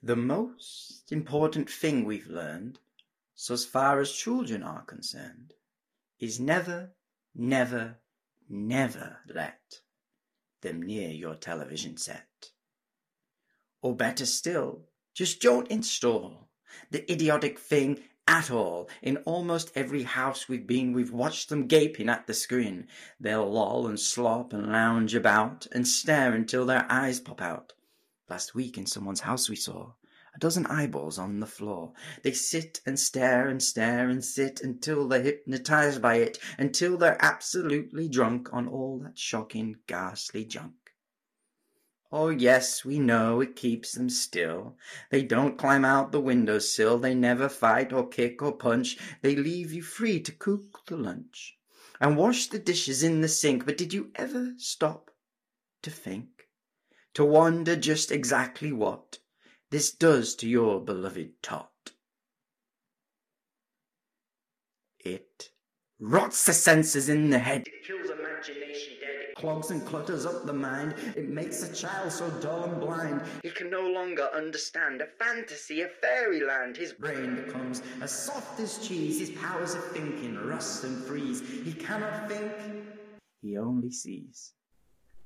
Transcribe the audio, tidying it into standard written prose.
The most important thing we've learned, so as far as children are concerned, is never, never, never let them near your television set. Or better still, just don't install the idiotic thing at all. In almost every house we've been, we've watched them gaping at the screen. They'll loll and slop and lounge about and stare until their eyes pop out. Last week in someone's house we saw a dozen eyeballs on the floor. They sit and stare and stare and sit until they're hypnotized by it, until they're absolutely drunk on all that shocking, ghastly junk. Oh yes, we know it keeps them still. They don't climb out the windowsill. They never fight or kick or punch. They leave you free to cook the lunch and wash the dishes in the sink. But did you ever stop to think, to wonder just exactly what this does to your beloved tot? It rots the senses in the head. It kills imagination dead. It clogs and clutters up the mind. It makes a child so dull and blind he can no longer understand a fantasy, a fairyland. His brain becomes as soft as cheese. His powers of thinking rust and freeze. He cannot think. He only sees.